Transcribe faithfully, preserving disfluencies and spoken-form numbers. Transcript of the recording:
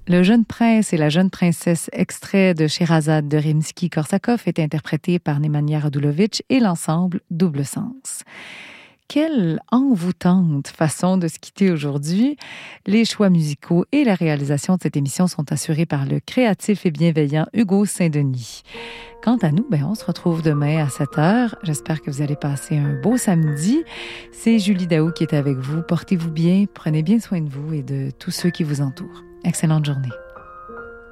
Le jeune prince et la jeune princesse, extrait de Sherazade de Rimsky-Korsakov, est interprété par Nemanja Radulovic et l'ensemble Double Sens. Quelle envoûtante façon de se quitter aujourd'hui. Les choix musicaux et la réalisation de cette émission sont assurés par le créatif et bienveillant Hugo Saint-Denis. Quant à nous, ben, on se retrouve demain à sept heures. J'espère que vous allez passer un beau samedi. C'est Julie Daou qui est avec vous. Portez-vous bien, prenez bien soin de vous et de tous ceux qui vous entourent. Excellente journée.